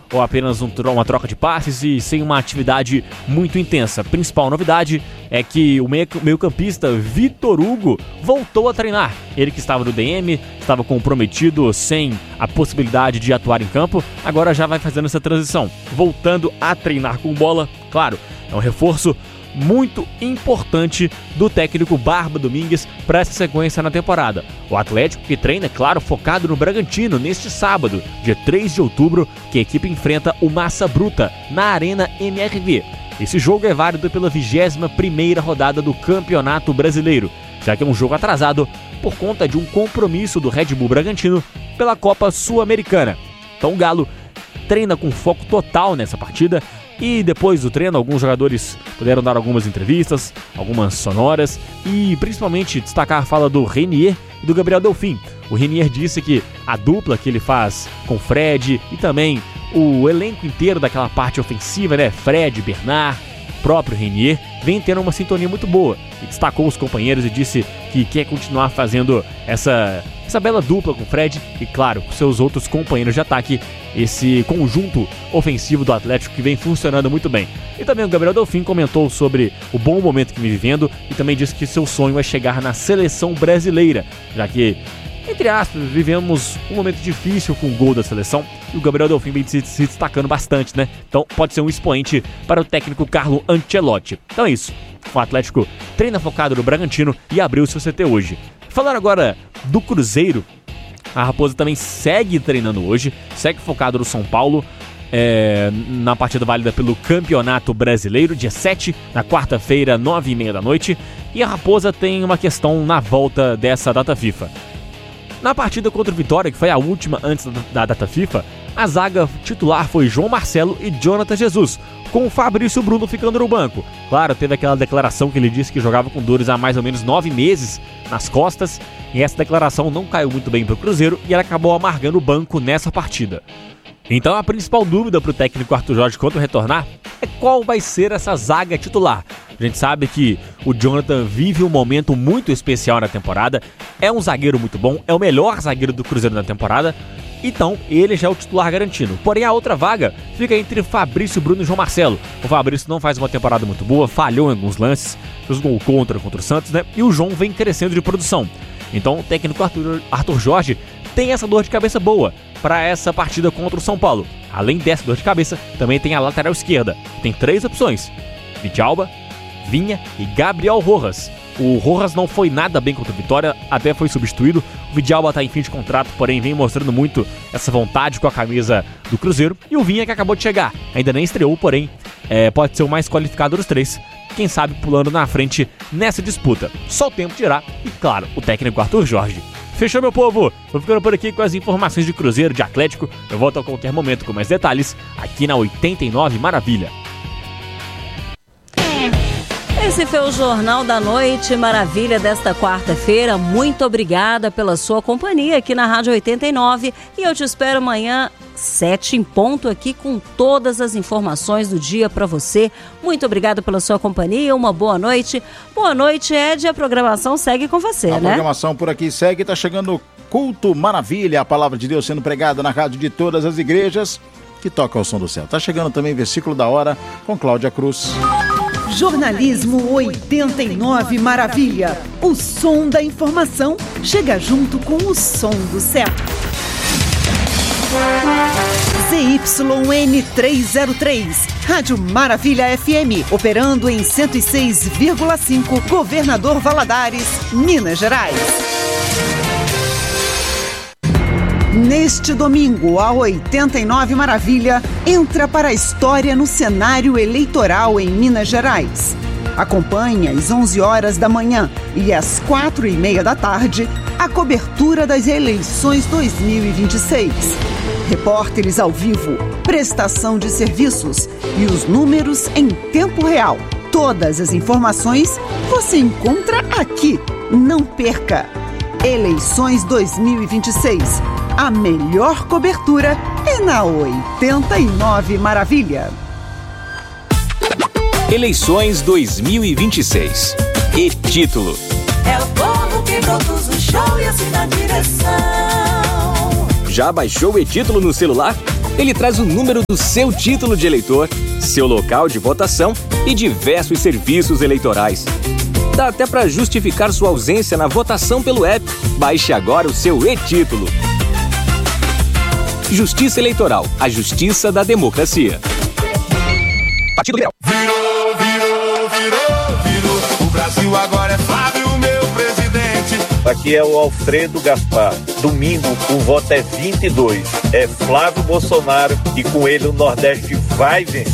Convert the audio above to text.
ou apenas uma troca de passes e sem uma atividade muito intensa. A principal novidade é que o meio-campista Vitor Hugo voltou a treinar. Ele que estava no DM, estava comprometido sem a possibilidade de atuar em campo, agora já vai fazendo essa transição, voltando a treinar com bola. Claro, é um reforço muito importante do técnico Barba Domingues para essa sequência na temporada. O Atlético que treina, é claro, focado no Bragantino neste sábado, dia 3 de outubro, que a equipe enfrenta o Massa Bruta na Arena MRV. Esse jogo é válido pela 21ª rodada do Campeonato Brasileiro, já que é um jogo atrasado por conta de um compromisso do Red Bull Bragantino pela Copa Sul-Americana. Então o Galo treina com foco total nessa partida. E depois do treino, alguns jogadores puderam dar algumas entrevistas, algumas sonoras e principalmente destacar a fala do Renier e do Gabriel Delfim. O Renier disse que a dupla que ele faz com o Fred e também o elenco inteiro daquela parte ofensiva, né? Fred, Bernard, próprio Renier, vem tendo uma sintonia muito boa. E destacou os companheiros e disse que quer continuar fazendo essa bela dupla com o Fred e, claro, com seus outros companheiros de ataque, esse conjunto ofensivo do Atlético que vem funcionando muito bem. E também o Gabriel Delfim comentou sobre o bom momento que vem vivendo e também disse que seu sonho é chegar na seleção brasileira, já que, entre aspas, vivemos um momento difícil com o gol da seleção e o Gabriel Delfim vem se destacando bastante, né? Então pode ser um expoente para o técnico Carlo Ancelotti. Então é isso. O Atlético treina focado no Bragantino e abriu seu CT hoje. Falando agora do Cruzeiro, a Raposa também segue treinando hoje, segue focado no São Paulo, na partida válida pelo Campeonato Brasileiro, dia 7, na quarta-feira, 9h30 da noite. E a Raposa tem uma questão na volta dessa data FIFA. Na partida contra o Vitória, que foi a última antes da data FIFA, a zaga titular foi João Marcelo e Jonathan Jesus, com o Fabrício Bruno ficando no banco. Claro, teve aquela declaração que ele disse que jogava com dores há mais ou menos 9 meses nas costas, e essa declaração não caiu muito bem para o Cruzeiro e ela acabou amargando o banco nessa partida. Então a principal dúvida para o técnico Arthur Jorge quando retornar é qual vai ser essa zaga titular. A gente sabe que o Jonathan vive um momento muito especial na temporada, é um zagueiro muito bom, é o melhor zagueiro do Cruzeiro na temporada, então ele já é o titular garantido. Porém a outra vaga fica entre Fabrício Bruno e João Marcelo. O Fabrício não faz uma temporada muito boa, falhou em alguns lances, fez um gol contra o Santos, né? E o João vem crescendo de produção. Então o técnico Arthur Jorge tem essa dor de cabeça boa para essa partida contra o São Paulo. Além dessa dor de cabeça, também tem a lateral esquerda. Tem 3 opções: Vidalba, Vinha e Gabriel Rojas. O Rojas não foi nada bem contra o Vitória, até foi substituído. O Vidalba está em fim de contrato, porém vem mostrando muito essa vontade com a camisa do Cruzeiro. E o Vinha, que acabou de chegar, ainda nem estreou, porém pode ser o mais qualificado dos 3. Quem sabe pulando na frente nessa disputa. Só o tempo dirá e, claro, o técnico Arthur Jorge. Fechou, meu povo? Vou ficando por aqui com as informações de Cruzeiro, de Atlético. Eu volto a qualquer momento com mais detalhes aqui na 89 Maravilha. Esse foi o Jornal da Noite Maravilha desta quarta-feira. Muito obrigada pela sua companhia aqui na Rádio 89 e eu te espero amanhã 7 em ponto aqui com todas as informações do dia para você. Muito obrigada pela sua companhia, uma boa noite. Boa noite, Ed, a programação segue com você, né? A programação por aqui segue, tá chegando o Culto Maravilha, a palavra de Deus sendo pregada na rádio de todas as igrejas que toca ao som do céu. Tá chegando também Versículo da Hora com Cláudia Cruz. Jornalismo 89 Maravilha. O som da informação chega junto com o som do céu. ZYN 303, Rádio Maravilha FM, operando em 106,5, Governador Valadares, Minas Gerais. Neste domingo, a 89 Maravilha entra para a história no cenário eleitoral em Minas Gerais. Acompanhe às 11 horas da manhã e às 4h30 da tarde a cobertura das eleições 2026. Repórteres ao vivo, prestação de serviços e os números em tempo real. Todas as informações você encontra aqui. Não perca! Eleições 2026. A melhor cobertura é na 89 Maravilha. Eleições 2026. E título: é o povo que produz o show e assina a direção. Já baixou o e-título no celular? Ele traz o número do seu título de eleitor, seu local de votação e diversos serviços eleitorais. Dá até para justificar sua ausência na votação pelo app. Baixe agora o seu e-título. Justiça Eleitoral, a justiça da democracia. Partido Liberal. Virou. O Brasil agora é Flávio, meu presidente. Aqui é o Alfredo Gaspar. Domingo o voto é 22. É Flávio Bolsonaro e com ele o Nordeste vai vencer.